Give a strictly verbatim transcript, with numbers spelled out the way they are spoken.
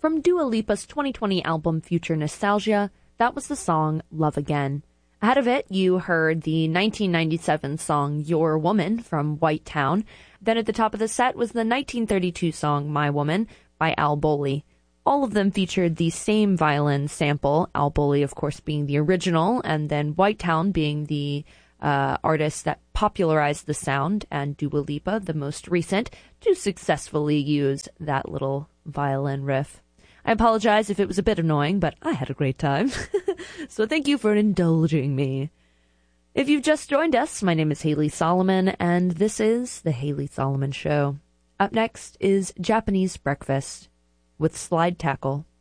From Dua Lipa's twenty twenty album Future Nostalgia, that was the song Love Again. Ahead of it, you heard the nineteen ninety-seven song Your Woman from White Town. Then at the top of the set was the nineteen thirty-two song My Woman by Al Bowlly. All of them featured the same violin sample, Al Bowlly, of course, being the original, and then White Town being the uh, artist that popularized the sound, and Dua Lipa, the most recent, to successfully use that little violin riff. I apologize if it was a bit annoying, but I had a great time. So thank you for indulging me. If you've just joined us, my name is Haley Solomon, and this is The Haley Solomon Show. Up next is Japanese Breakfast with Slide Tackle.